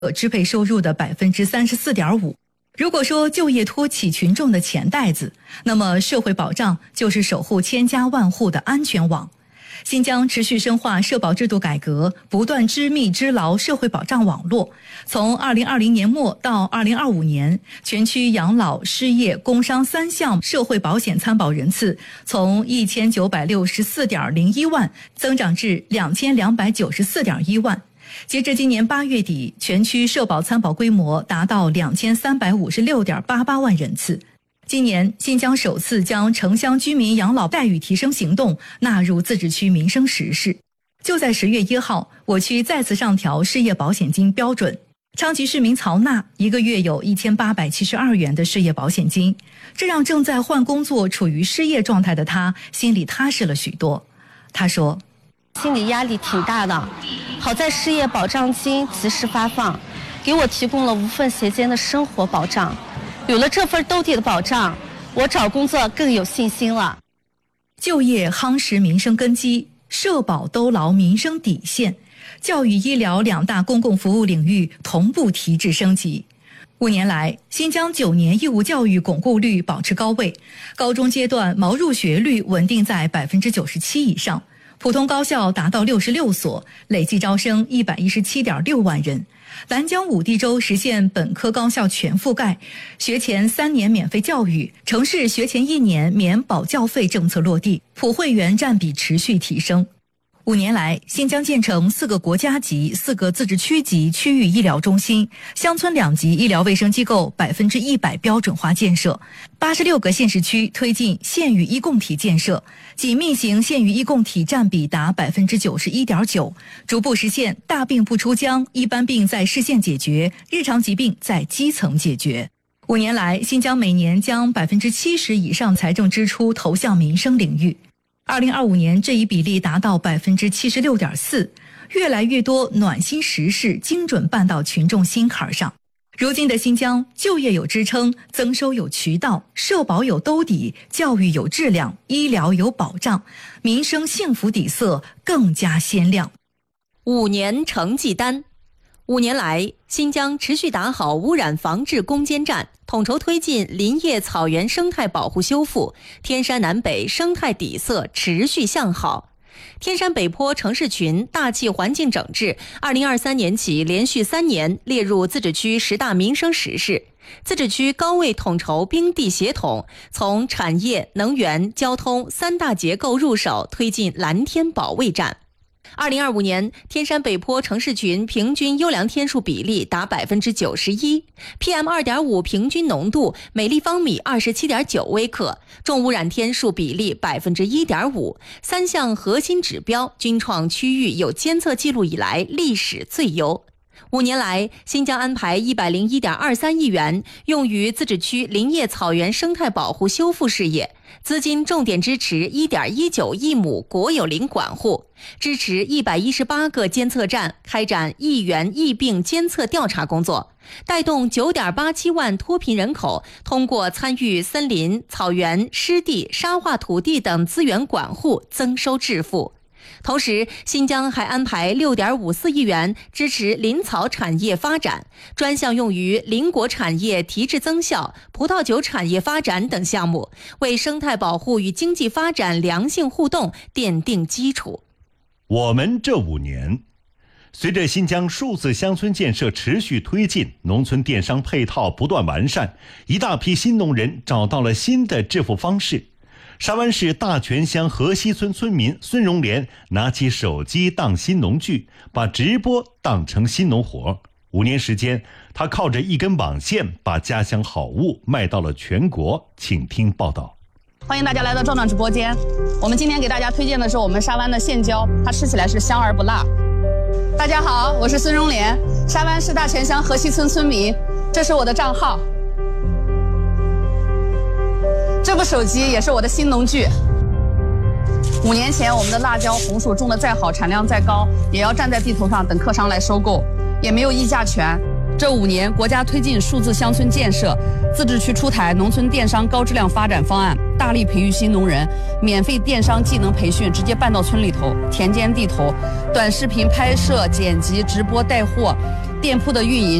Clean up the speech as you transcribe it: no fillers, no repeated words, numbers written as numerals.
支配收入的 34.5%。如果说就业托起群众的钱袋子，那么社会保障就是守护千家万户的安全网。新疆持续深化社保制度改革，不断织密织牢社会保障网络。从2020年末到2025年，全区养老、失业、工伤3项社会保险参保人次从1964.01万增长至2294.1万。截至今年8月底，全区社保参保规模达到2356.88万人次。今年，新疆首次将城乡居民养老待遇提升行动纳入自治区民生实事。就在10月1号，我区再次上调失业保险金标准。昌吉市民曹娜一个月有1872元的失业保险金，这让正在换工作、处于失业状态的他心里踏实了许多。他说：“ 心理压力挺大的，好在失业保障金及时发放，给我提供了无缝衔接的生活保障。有了这份兜底的保障，我找工作更有信心了。” 就业夯实民生根基，社保兜牢民生底线，教育医疗2大公共服务领域同步提质升级。5年来，新疆9年义务教育巩固率保持高位，高中阶段毛入学率稳定在97%以上。普通高校达到66所，累计招生117.6万人。兰江5地州实现本科高校全覆盖，学前3年免费教育，城市学前1年免保教费政策落地，普惠员占比持续提升。5年来，新疆建成4个国家级、4个自治区级区域医疗中心，乡村2级医疗卫生机构100%标准化建设，86个县市区推进县域医共体建设，紧密型县域医共体占比达91.9%，逐步实现大病不出疆，一般病在市县解决，日常疾病在基层解决。5年来，新疆每年将70%以上财政支出投向民生领域。2025年这一比例达到76.4%，越来越多暖心实事精准办到群众心坎上。如今的新疆，就业有支撑，增收有渠道，社保有兜底，教育有质量，医疗有保障，民生幸福底色更加鲜亮。 5年成绩单。5年来，新疆持续打好污染防治攻坚战，统筹推进林业草原生态保护修复，天山南北生态底色持续向好。天山北坡城市群大气环境整治2023年起连续3年列入自治区10大民生实事。自治区高位统筹兵地协同，从产业、能源、交通3大结构入手，推进蓝天保卫战。2025年，天山北坡城市群平均优良天数比例达91%， PM2.5 平均浓度每立方米27.9微克，重污染天数比例1.5%， 3项核心指标均创区域有监测记录以来历史最优。5年来，新疆安排101.23亿元用于自治区林业草原生态保护修复事业，资金重点支持1.19亿亩国有林管护，支持118个监测站开展疫源疫病监测调查工作，带动9.87万脱贫人口通过参与森林、草原、湿地、沙化土地等资源管护增收致富。同时，新疆还安排6.54亿元支持林草产业发展，专项用于林果产业提质增效、葡萄酒产业发展等项目，为生态保护与经济发展良性互动奠定基础。 我们这5年，随着新疆数字乡村建设持续推进，农村电商配套不断完善，一大批新农人找到了新的致富方式。沙湾市大泉乡河西村村民孙荣莲拿起手机当新农具，把直播当成新农活。5年时间，他靠着一根网线把家乡好物卖到了全国。请听报道。 欢迎大家来到壮壮直播间。我们今天给大家推荐的是我们沙湾的线椒，它吃起来是香而不辣。大家好，我是孙荣莲，沙湾市大泉乡河西村村民，这是我的账号。这部手机也是我的新农具。5年前，我们的辣椒、红薯种得再好，产量再高，也要站在地头上等客商来收购，也没有议价权。这5年，国家推进数字乡村建设，自治区出台农村电商高质量发展方案，大力培育新农人，免费电商技能培训直接办到村里头、田间地头，短视频拍摄、剪辑、直播带货， 店铺的运营